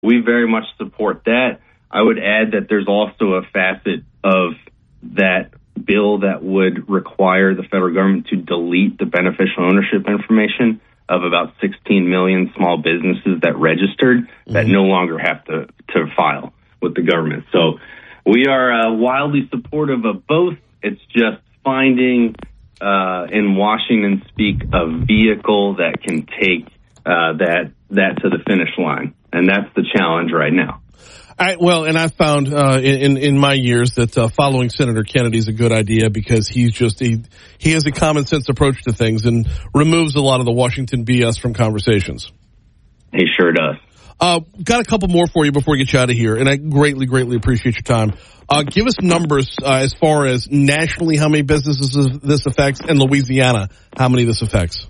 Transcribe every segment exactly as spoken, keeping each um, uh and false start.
we very much support that. I would add that there's also a facet of that bill that would require the federal government to delete the beneficial ownership information of about sixteen million small businesses that registered mm-hmm. that no longer have to, to file with the government. So we are uh, wildly supportive of both. It's just finding, uh, in Washington speak, a vehicle that can take uh, that that to the finish line. And that's the challenge right now. All right, well, and I found uh, in in my years that uh, following Senator Kennedy is a good idea because he's just he he has a common sense approach to things and removes a lot of the Washington B S from conversations. He sure does. Uh, got a couple more for you before we get you out of here, and I greatly, greatly appreciate your time. Uh, give us numbers uh, as far as nationally how many businesses this affects, and Louisiana how many this affects.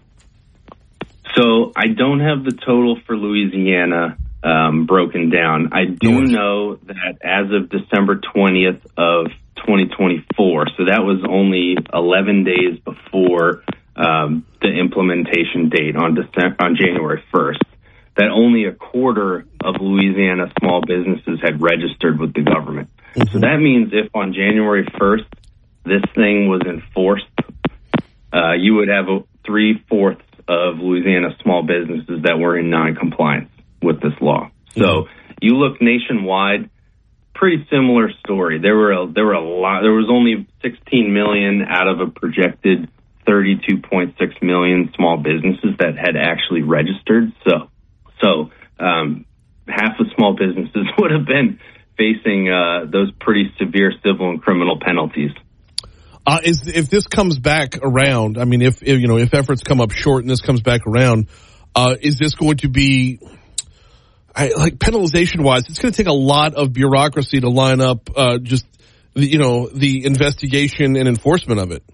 So I don't have the total for Louisiana um, broken down. I do know that as of December twentieth of twenty twenty-four, so that was only eleven days before um, the implementation date on December, on January first, that only a quarter of Louisiana small businesses had registered with the government. Mm-hmm. So that means if on January first this thing was enforced, uh, you would have a three-fourths of Louisiana small businesses that were in non-compliance with this law. So mm-hmm. you look nationwide, pretty similar story. There were a, there were a lot. There was only sixteen million out of a projected thirty-two point six million small businesses that had actually registered. So so um, half of small businesses would have been facing uh, those pretty severe civil and criminal penalties. Uh, is if this comes back around, I mean, if, if you know, if efforts come up short and this comes back around, uh, is this going to be I, like penalization wise? It's going to take a lot of bureaucracy to line up, uh, just the, you know, the investigation and enforcement of it.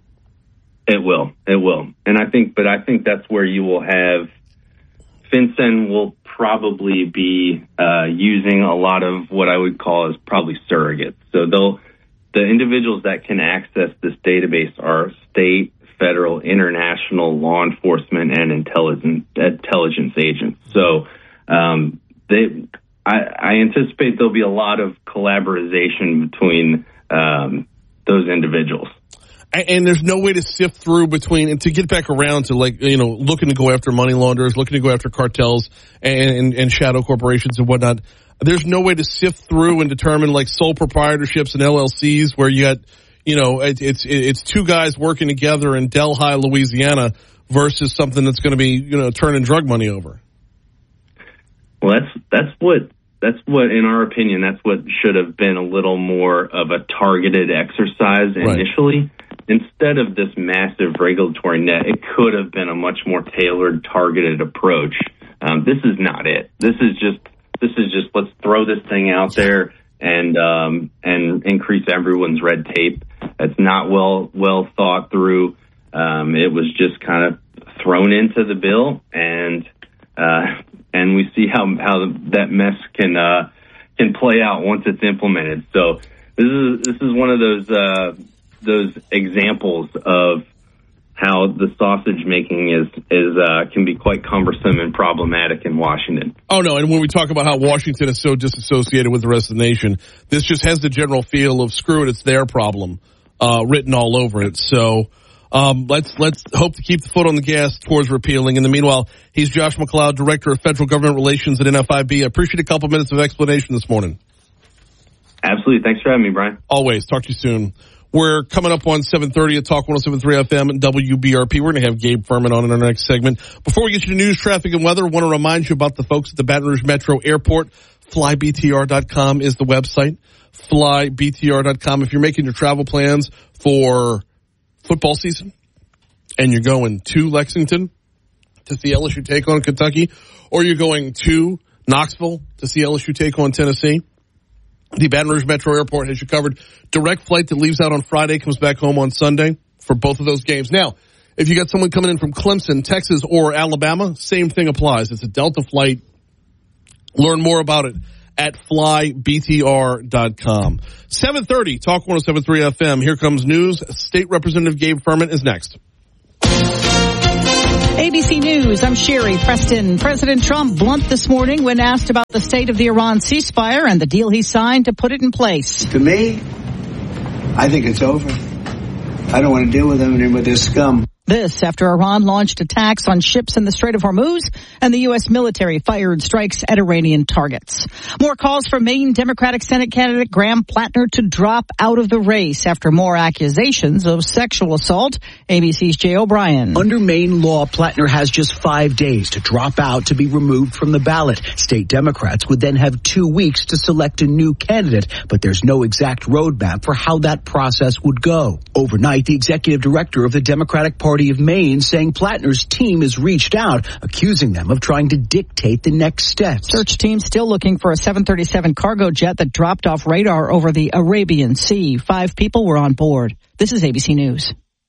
It will, it will, and I think, but I think that's where you will have FinCEN will probably be uh, using a lot of what I would call as probably surrogates. So they'll. The individuals that can access this database are state, federal, international law enforcement, and intelligence intelligence agents. So um, they, I, I anticipate there'll be a lot of collaboration between um, those individuals. And there's no way to sift through between, and to get back around to, like, you know, looking to go after money launderers, looking to go after cartels and, and, and shadow corporations and whatnot. There's no way to sift through and determine, like, sole proprietorships and L L Cs where you got, you know, it, it's it's two guys working together in Delhi, Louisiana versus something that's going to be, you know, turning drug money over. Well, that's that's what that's what, in our opinion, that's what should have been a little more of a targeted exercise initially. Right. Instead of this massive regulatory net, it could have been a much more tailored, targeted approach. Um, this is not it. This is just this is just let's throw this thing out there and um, and increase everyone's red tape. It's not well well thought through. Um, it was just kind of thrown into the bill, and uh, and we see how how that mess can uh, can play out once it's implemented. So this is this is one of those. Uh, those examples of how the sausage making is is uh, can be quite cumbersome and problematic in Washington. Oh, no, and when we talk about how Washington is so disassociated with the rest of the nation, this just has the general feel of screw it, it's their problem uh, written all over it. So um, let's let's hope to keep the foot on the gas towards repealing. In the meanwhile, he's Josh McLeod, Director of Federal Government Relations at N F I B. I appreciate a couple minutes of explanation this morning. Absolutely. Thanks for having me, Brian. Always. Talk to you soon. We're coming up on seven thirty at Talk one oh seven point three F M and W B R P. We're going to have Gabe Furman on in our next segment. Before we get you to news, traffic, and weather, I want to remind you about the folks at the Baton Rouge Metro Airport. fly b t r dot com is the website. fly b t r dot com. If you're making your travel plans for football season and you're going to Lexington to see L S U take on Kentucky, or you're going to Knoxville to see L S U take on Tennessee, the Baton Rouge Metro Airport has you covered. Direct flight that leaves out on Friday, comes back home on Sunday for both of those games. Now, if you got someone coming in from Clemson, Texas, or Alabama, same thing applies. It's a Delta flight. Learn more about it at fly b t r dot com. seven thirty, Talk one oh seven point three F M. Here comes news. State Representative Gabe Furman is next. A B C News, I'm Sherry Preston. President Trump blunt this morning when asked about the state of the Iran ceasefire and the deal he signed to put it in place. To me, I think it's over. I don't want to deal with them and with this scum. This after Iran launched attacks on ships in the Strait of Hormuz and the U S military fired strikes at Iranian targets. More calls for Maine Democratic Senate candidate Graham Plattner to drop out of the race after more accusations of sexual assault. A B C's Jay O'Brien. Under Maine law, Plattner has just five days to drop out to be removed from the ballot. State Democrats would then have two weeks to select a new candidate, but there's no exact roadmap for how that process would go. Overnight, the executive director of the Democratic Party of Maine saying Plattner's team has reached out, accusing them of trying to dictate the next steps. Search team still looking for a seven thirty-seven cargo jet that dropped off radar over the Arabian Sea. Five people were on board. This is A B C News.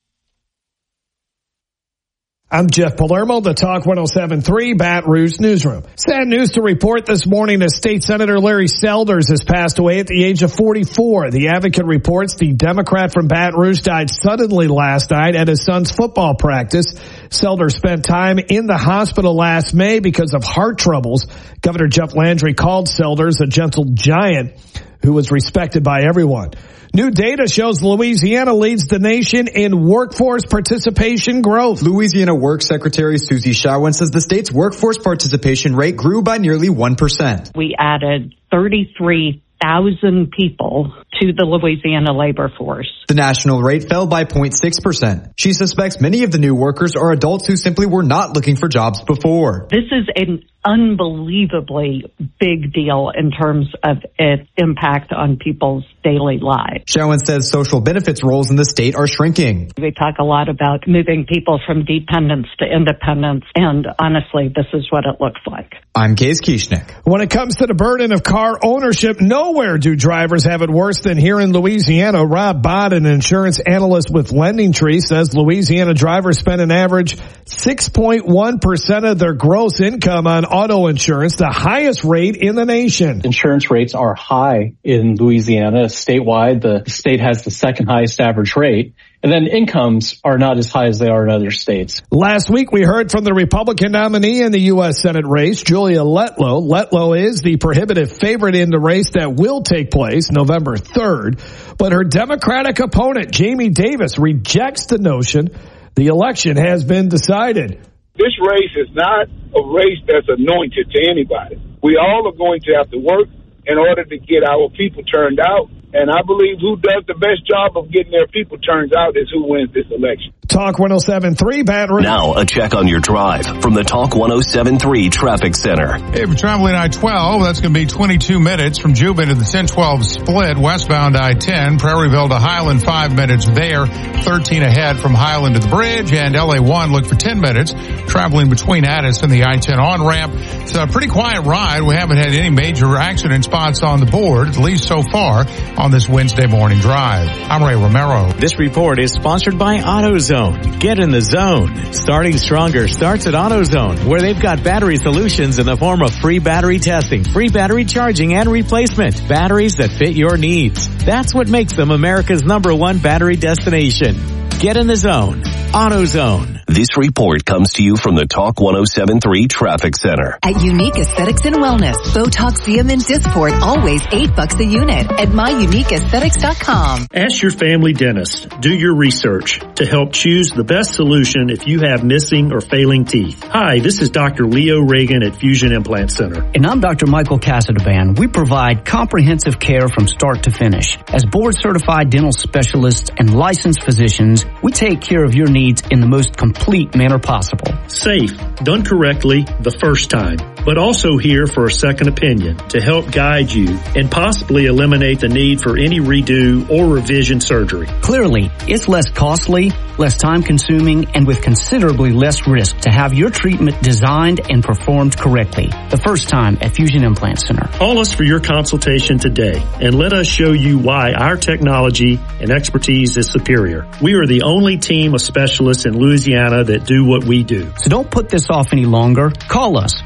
I'm Jeff Palermo, the Talk one oh seven point three Baton Rouge Newsroom. Sad news to report this morning as State Senator Larry Selders has passed away at the age of forty-four. The Advocate reports the Democrat from Baton Rouge died suddenly last night at his son's football practice. Selders spent time in the hospital last May because of heart troubles. Governor Jeff Landry called Selders a gentle giant who was respected by everyone. New data shows Louisiana leads the nation in workforce participation growth. Louisiana Work Secretary Susie Shawin says the state's workforce participation rate grew by nearly one percent. We added thirty-three thousand people to the Louisiana labor force. The national rate fell by zero point six percent. She suspects many of the new workers are adults who simply were not looking for jobs before. This is an unbelievably big deal in terms of its impact on people's daily lives. Shawin says social benefits roles in the state are shrinking. We talk a lot about moving people from dependence to independence, and honestly, this is what it looks like. I'm Case Kieschnick. When it comes to the burden of car ownership, nowhere do drivers have it worse than here in Louisiana. Rob Bott, an insurance analyst with LendingTree, says Louisiana drivers spend an average six point one percent of their gross income on auto insurance, the highest rate in the nation. Insurance rates are high in Louisiana. Statewide, the state has the second highest average rate. And then incomes are not as high as they are in other states. Last week, we heard from the Republican nominee in the U S Senate race, Julia Letlow. Letlow is the prohibitive favorite in the race that will take place November third. But her Democratic opponent, Jamie Davis, rejects the notion the election has been decided. This race is not a race that's anointed to anybody. We all are going to have to work in order to get our people turned out. And I believe who does the best job of getting their people turned out is who wins this election. Talk one oh seven point three Baton Rouge. Now a check on your drive from the Talk one oh seven point three Traffic Center. Hey, if you're traveling I twelve, that's going to be twenty-two minutes from Juba to the ten twelve split, westbound I ten, Prairieville to Highland, five minutes there, thirteen ahead from Highland to the bridge, and L A one, look for ten minutes, traveling between Addis and the I ten on-ramp. It's a pretty quiet ride. We haven't had any major accident spots on the board, at least so far, on this Wednesday morning drive. I'm Ray Romero. This report is sponsored by AutoZone. Get in the zone. Starting stronger starts at AutoZone, where they've got battery solutions in the form of free battery testing, free battery charging and replacement, batteries that fit your needs. That's what makes them America's number one battery destination. Get in the zone. AutoZone. This report comes to you from the Talk one oh seven point three Traffic Center. At Unique Aesthetics and Wellness, Botox, Xeomin, Dysport, always eight bucks a unit at my unique aesthetics dot com. Ask your family dentist. Do your research to help choose the best solution if you have missing or failing teeth. Hi, this is Doctor Leo Reagan at Fusion Implant Center. And I'm Doctor Michael Casadban. We provide comprehensive care from start to finish. As board-certified dental specialists and licensed physicians, we take care of your needs in the most complete manner possible. Safe, done correctly the first time, but also here for a second opinion to help guide you and possibly eliminate the need for any redo or revision surgery. Clearly, it's less costly, less time-consuming, and with considerably less risk to have your treatment designed and performed correctly the first time at Fusion Implant Center. Call us for your consultation today and let us show you why our technology and expertise is superior. We are the only team of specialists in Louisiana that do what we do. So don't put this off any longer. Call us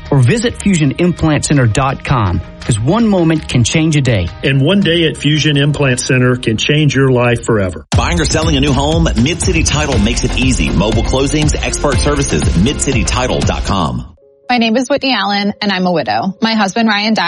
or visit fusion implant center dot com, because one moment can change a day. And one day at Fusion Implant Center can change your life forever. Buying or selling a new home? Mid-City Title makes it easy. Mobile closings, expert services, mid city title dot com. My name is Whitney Allen, and I'm a widow. My husband, Ryan, died